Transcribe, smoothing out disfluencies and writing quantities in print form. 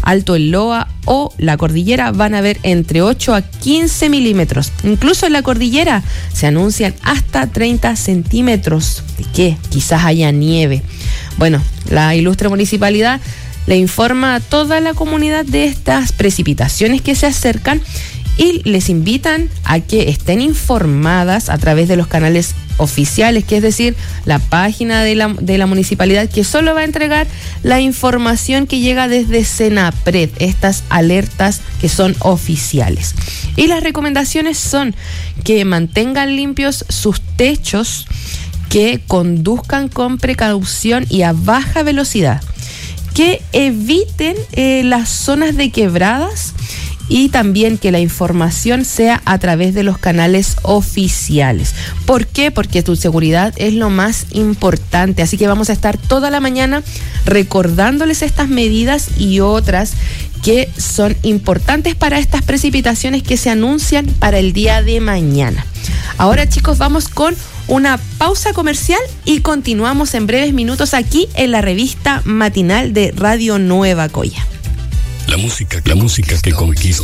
Alto el Loa o la cordillera van a haber entre 8 a 15 milímetros. Incluso en la cordillera se anuncian hasta 30 centímetros. ¿De qué? Quizás haya nieve. Bueno, la ilustre municipalidad le informa a toda la comunidad de estas precipitaciones que se acercan y les invitan a que estén informadas a través de los canales oficiales, que es decir, la página de la municipalidad, que solo va a entregar la información que llega desde Senapred, estas alertas que son oficiales. Y las recomendaciones son que mantengan limpios sus techos, que conduzcan con precaución y a baja velocidad, que eviten las zonas de quebradas y también que la información sea a través de los canales oficiales. ¿Por qué? Porque tu seguridad es lo más importante. Así que vamos a estar toda la mañana recordándoles estas medidas y otras que son importantes para estas precipitaciones que se anuncian para el día de mañana. Ahora, chicos, vamos con una pausa comercial y continuamos en breves minutos aquí en la revista matinal de Radio Nueva Coya. La música que conquista.